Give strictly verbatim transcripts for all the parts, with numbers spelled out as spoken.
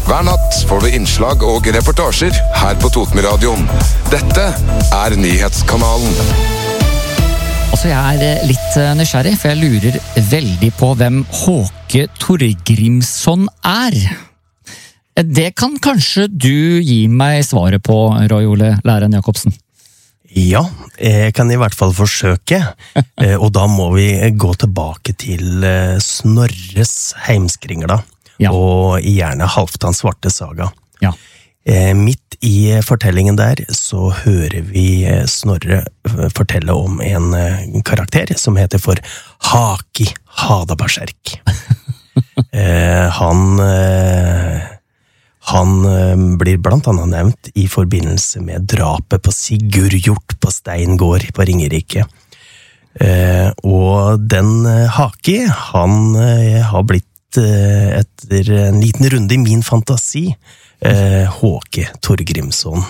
Hver natt får du innslag og reportasjer her på Totenradioen. Dette er Nyhetskanalen. Altså, jeg er litt nysgjerrig, for jeg lurer veldig på hvem Håke Torgrimsson er. Det kan kanskje du gi meg svaret på, Roy Ole Læren Jacobsen? Ja, jeg kan i hvert fall forsøke, og da må vi gå tilbake til Snorres heimskringla, ja. Og gjerne Halvdan Svarte saga. Ja. Midt i fortellingen der så hører vi Snorre fortelle om en karakter som heter for Haki Hadaberserk. Han... Han blir blant annet nevnt i forbindelse med drapet på Sigurjort på Steingård på Ringerike. Eh, og den Haki, han eh, har blitt eh, etter en liten runde i min fantasi, eh, Håke Torgrimsson.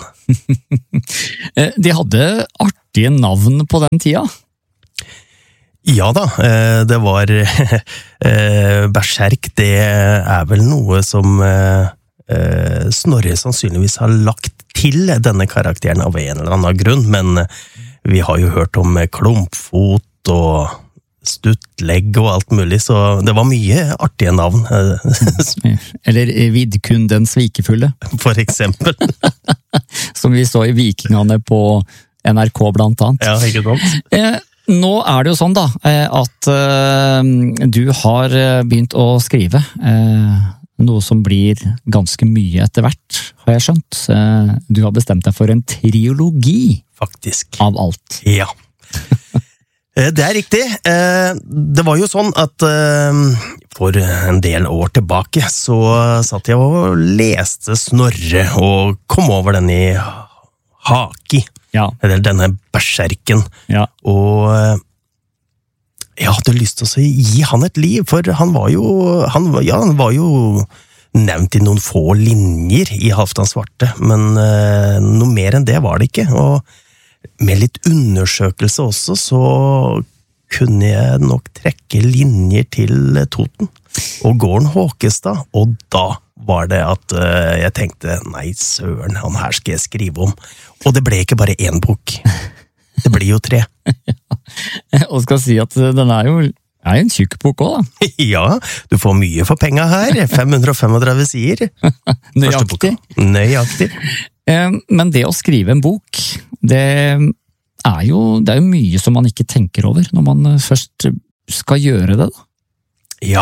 De hadde artige navn på den tida. Ja da, eh, det var eh, Berserk, det er vel noe som... Eh, Snorre sannsynligvis har lagt til denne karakteren av en eller annen grunn, men vi har jo hørt om klumpfot og stuttlegg og alt mulig, så det var mye artige navn. Eller Vidkun den svikefulle. For eksempel. Som vi så i Vikingene på N R K blant annet. Ja, ikke sant? Eh, nå er det jo sånn da, at eh, du har begynt å skrive eh, noe som blir ganske mye etter hvert, har jeg skjønt. Du har bestemt deg for en triologi. Faktisk. Av alt. Ja. Det er riktig. Det var jo sånn at for en del år tilbake så satt jeg og leste Snorre og kom over den i Haki. Ja. Eller denne berserken. Ja. Og jeg hadde lyst til å gi han et liv, for han var jo, han, ja, han var jo nevnt i noen få linjer i Halvdan Svarte, men eh, noe mer enn det var det ikke, og med litt undersøkelse også, så kunne jeg nok trekke linjer til Toten, og gården Håkestad, og da var det at eh, jeg tenkte, nei søren, han her skal jeg skrive om, og det ble ikke bare én bok. Det blir jo tre. Ja, og skal si at den er jo er en tjukk bok også, da. Ja, du får mye for penga her. fem hundre og femogtretive sider. Nøyaktig. Nøyaktig. Men det å skrive en bok, det er jo, det er jo mye som man ikke tenker over når man først skal gjøre det, da. Ja,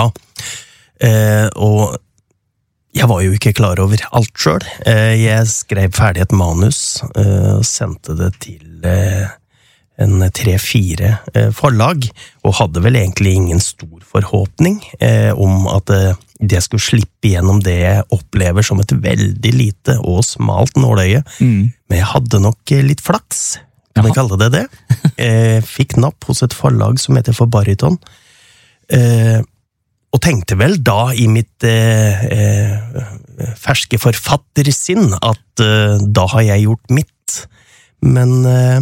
og jeg var jo ikke klar over alt selv. Jeg skrev ferdig et manus og sendte det til en tre-fire forlag, og hadde vel egentlig ingen stor forhåpning eh, om at eh, det skulle slippe gjennom det jeg opplever som et veldig lite og smalt nåløye. Mm. Men jeg hadde nok litt flaks, kan vi kalle det det. Eh, fikk napp hos et forlag som heter For Bariton, eh, og tenkte vel da i mitt eh, eh, ferske forfattersinn at eh, da har jeg gjort mitt. Men eh,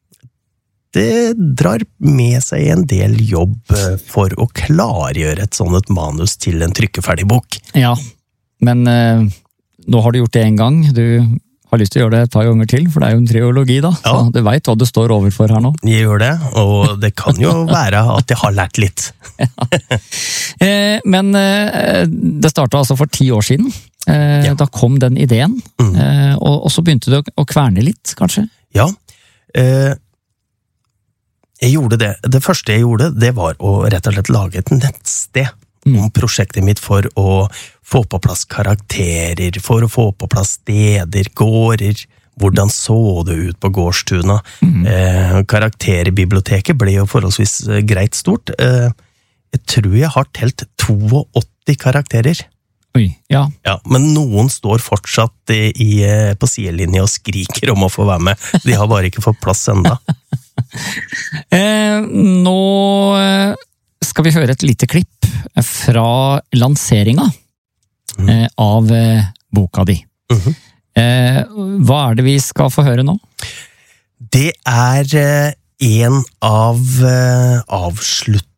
det drar med seg en del jobb for å klargjøre et sånt et manus til en trykkeferdig bok. Ja, men eh, nå har du gjort det en gang. Du har lyst til å gjøre det et par ganger til, for det er jo en triologi da. Ja. Så du vet hva du står overfor her nå. Jeg gjør det, og det kan jo være at jeg har lært litt. Ja. eh, men eh, det startet altså for ti år siden. Eh, ja. Da kom den ideen, mm. eh, og, og så begynte du å kverne litt, kanskje? Ja, eh, jeg gjorde det. Det første jeg gjorde, det var å rett og slett lage et nettsted mm. om prosjektet mitt for å få på plass karakterer, for å få på plass steder, gårder, hvordan så det ut på gårdstuna. Mm. Eh, karakterbiblioteket ble jo forholdsvis greit stort. Eh, jeg tror jeg har telt åttito karakterer. Oi, ja. Ja, men noen står fortsatt i, i, på sidelinje og skriker om å få være med. De har bare ikke fått plass enda. eh, nå skal vi høre et lite klipp fra lanseringa mm. eh, av eh, boka di. Mm-hmm. eh, hva er det vi skal få høre nå? Det er eh, en av eh,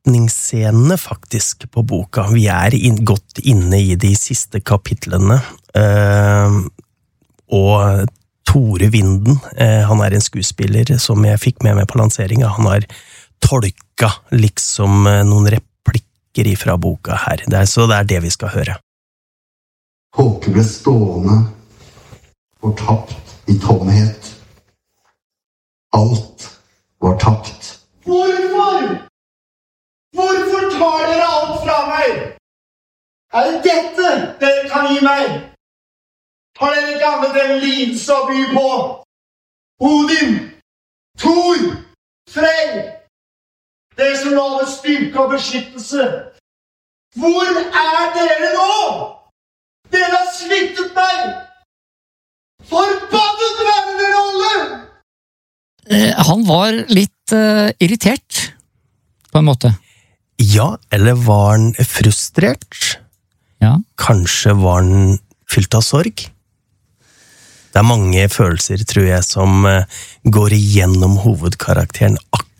avslutningsscenene faktisk på boka. Vi er inn, godt inne i de siste kapitlene, Uh, og Tore Vinden, uh, han er en skuespiller som jeg fikk med meg på lanseringen. Han har tolka liksom uh, noen replikker ifra boka her. Det er, så det er det vi skal høre. Håke ble stående, fortapt i tomhet. Alt var tapt. Hvorfor? Hvorfor tar dere alt fra meg? Er det dette dere kan gi meg? Har dere ikke annet enn lidelse å by på? Odin, Thor, Frey, dere som lover styrke og beskyttelse. Hvor er dere nå? Dere har sviktet meg! Forbannet være dere alle! Eh, han var litt uh, irritert, på en måte. Ja, eller var han frustrert? Ja. Kanskje var han fylt av sorg? Det er mange følelser, tror jeg, som uh, går igjennom hovedkarakteren akkurat